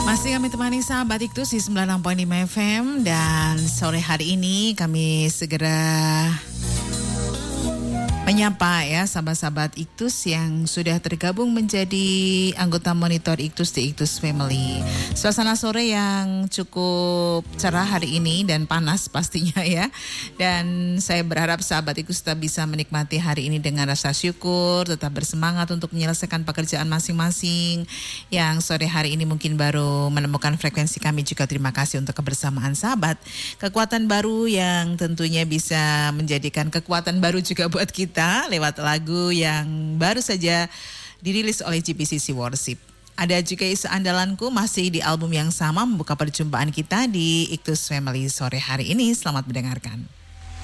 Masih kami temani sahabat Iktus di 96.5 FM dan sore hari ini kami segera menyapa ya sahabat-sahabat Iktus yang sudah tergabung menjadi anggota monitor Iktus di Iktus Family. Suasana sore yang cukup cerah hari ini dan panas pastinya ya. Dan saya berharap sahabat Iktus tetap bisa menikmati hari ini dengan rasa syukur, tetap bersemangat untuk menyelesaikan pekerjaan masing-masing. Yang sore hari ini mungkin baru menemukan frekuensi kami, juga terima kasih untuk kebersamaan sahabat. Kekuatan baru yang tentunya bisa menjadikan kekuatan baru juga buat kita lewat lagu yang baru saja dirilis oleh GPCC Worship. Ada juga isu andalanku masih di album yang sama membuka perjumpaan kita di Iktus Family sore hari ini. Selamat mendengarkan.